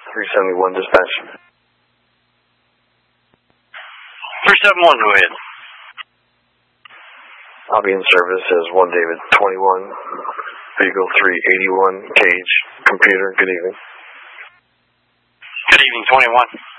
371 dispatch. 371, go ahead. I'll be in service as 1 David 21, Beagle 381, Cage, computer, good evening. Good evening, 21.